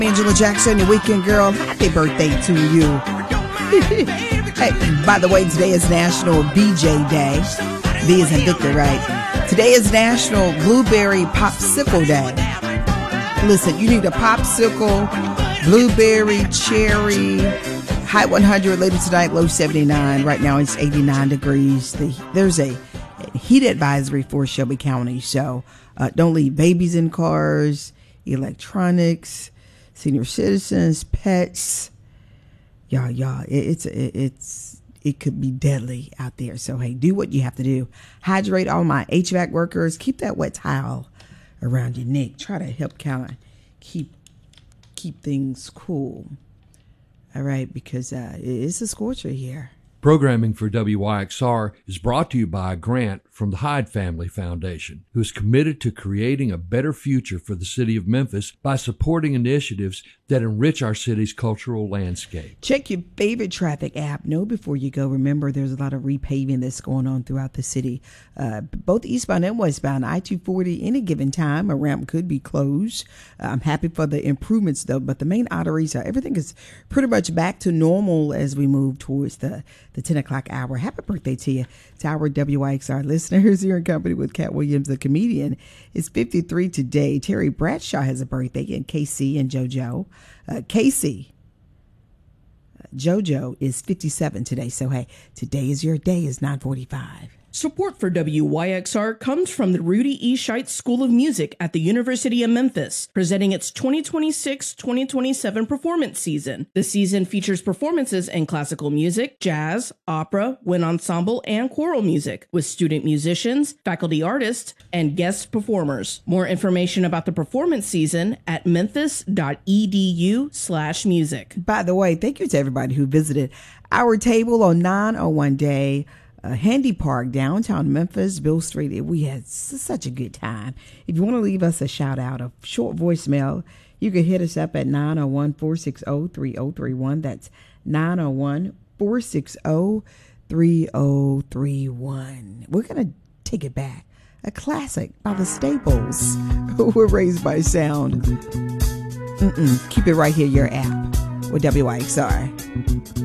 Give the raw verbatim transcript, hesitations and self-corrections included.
Angela Jackson, the weekend girl. Happy birthday to you. Hey, by the way, today is National B J Day. B is in Victor, right? Today is National Blueberry Popsicle Day. Listen, you need a popsicle, blueberry, cherry, high one hundred later tonight, low seventy-nine. Right now it's eighty-nine degrees. The, there's a heat advisory for Shelby County, so uh, don't leave babies in cars, electronics, senior citizens, pets. Y'all, y'all, it, it's it, it's it could be deadly out there. So hey, do what you have to do. Hydrate all my H V A C workers. Keep that wet towel around your neck. Try to help kind of keep keep things cool. All right, because uh, it's a scorcher here. Programming for W Y X R is brought to you by a grant from the Hyde Family Foundation, who is committed to creating a better future for the city of Memphis by supporting initiatives that enrich our city's cultural landscape. Check your favorite traffic app. Know before you go. Remember, there's a lot of repaving that's going on throughout the city. Uh, both eastbound and westbound, I two forty, any given time, a ramp could be closed. Uh, I'm happy for the improvements, though, but the main arteries, are, everything is pretty much back to normal as we move towards the the ten o'clock hour. Happy birthday to you, to our W Y X R listeners. Here in company with Cat Williams, the comedian, is fifty-three today. Terry Bradshaw has a birthday, and K C and JoJo. Uh, Casey, uh, JoJo is fifty-seven today. So, hey, today is your day, is nine forty-five. Support for W Y X R comes from the Rudy E. Scheitz School of Music at the University of Memphis, presenting its twenty twenty-six twenty twenty-seven performance season. The season features performances in classical music, jazz, opera, wind ensemble, and choral music, with student musicians, faculty artists, and guest performers. More information about the performance season at memphis.edu slash music. By the way, thank you to everybody who visited our table on nine oh one Day. Uh, Handy Park, downtown Memphis, Bill Street. We had s- such a good time. If you want to leave us a shout out, a short voicemail, you can hit us up at nine oh one, four six oh, three oh three one. That's nine oh one, four six oh, three oh three one. We're going to take it back. A classic by the Staples, who were raised by sound. Mm-mm. Keep it right here, your app with W Y X R.